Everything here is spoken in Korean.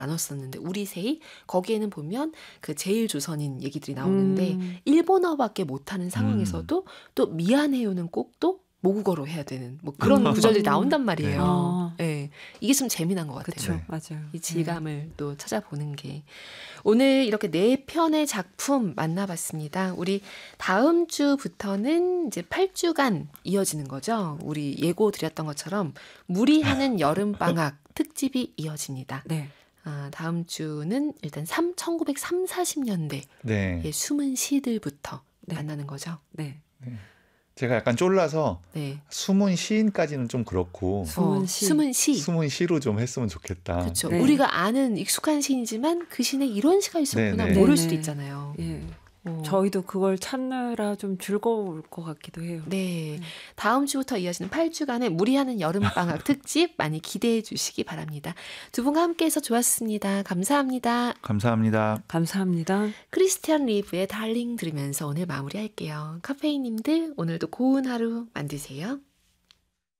나눴었는데 우리세이 거기에는 보면 그 제일조선인 얘기들이 나오는데 일본어밖에 못하는 상황에서도 또 미안해요는 꼭 또 모국어로 해야 되는 뭐 그런 구절들이 나온단 말이에요. 네. 이게 좀 재미난 것 같아요. 그쵸, 맞아요. 이 질감을 또 찾아보는 게. 오늘 이렇게 4편의 작품 만나봤습니다. 우리 다음 주부터는 이제 8주간 이어지는 거죠. 우리 예고 드렸던 것처럼 무리하는 여름방학 특집이 이어집니다. 네. 다음 주는 일단 1930~40년대 네. 의 숨은 시들부터 만나는 거죠. 네. 네. 제가 약간 쫄라서 네. 숨은 시인까지는 좀 그렇고 숨은 시. 숨은 시로 좀 했으면 좋겠다. 그렇죠. 네. 우리가 아는 익숙한 시이지만 그 시인에 이런 시가 있었구나 네네. 모를 네네. 수도 있잖아요. 예. 저희도 그걸 찾느라 좀 즐거울 것 같기도 해요. 네. 다음 주부터 이어지는 8주간의 무리하는 여름방학 특집 많이 기대해 주시기 바랍니다. 두 분과 함께해서 좋았습니다. 감사합니다. 감사합니다. 감사합니다. 크리스티안 리브의 달링 들으면서 오늘 마무리할게요. 카페인님들 오늘도 고운 하루 만드세요.